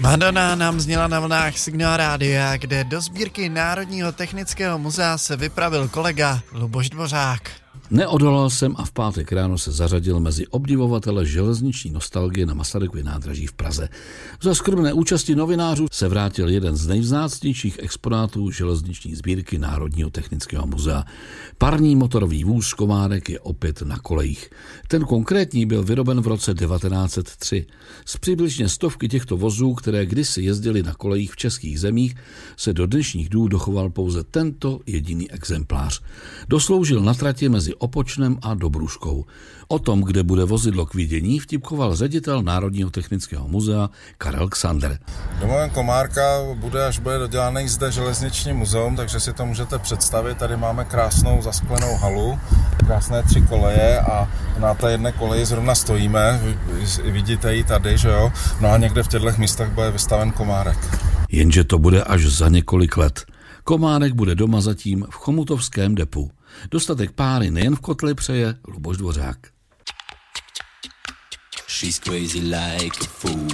Madonna nám zněla na vlnách Signál Rádia, kde do sbírky Národního technického muzea se vypravil kolega Luboš Dvořák. Neodolal jsem a v pátek ráno se zařadil mezi obdivovatele železniční nostalgie na Masarykově nádraží v Praze. Za skromné účasti novinářů se vrátil jeden z nejvzácnějších exponátů železniční sbírky Národního technického muzea. Parní motorový vůz Komárek je opět na kolejích. Ten konkrétní byl vyroben v roce 1903. Z přibližně 100 těchto vozů, které kdysi jezdily na kolejích v českých zemích, se do dnešních dnů dochoval pouze tento jediný exemplář. Dosloužil na tratě mezi Opočnem a Dobruškou. O tom, kde bude vozidlo k vidění, vtipkoval ředitel Národního technického muzea Karel Xander. Domovem Komárka bude, až bude dodělaný zde železniční muzeum, takže si to můžete představit. Tady máme krásnou zasklenou halu, krásné 3 koleje a na té jedné koleji zrovna stojíme. Vidíte ji tady, že jo? No a někde v těchto místech bude vystaven Komárek. Jenže to bude až za několik let. Komárek bude doma zatím v chomutovském depu. Dostatek páry nejen v kotli přeje Luboš Dvořák. She's crazy like a fool.